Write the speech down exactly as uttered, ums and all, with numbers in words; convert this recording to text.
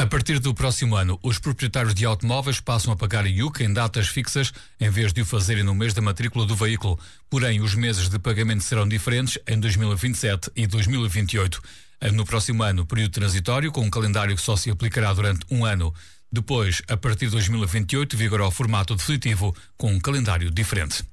A partir do próximo ano, os proprietários de automóveis passam a pagar I U C em datas fixas em vez de o fazerem no mês da matrícula do veículo. Porém, os meses de pagamento serão diferentes em dois mil e vinte e sete e dois mil e vinte e oito. No próximo ano, período transitório, com um calendário que só se aplicará durante um ano. Depois, a partir de dois mil e vinte e oito, vigorará o formato definitivo com um calendário diferente.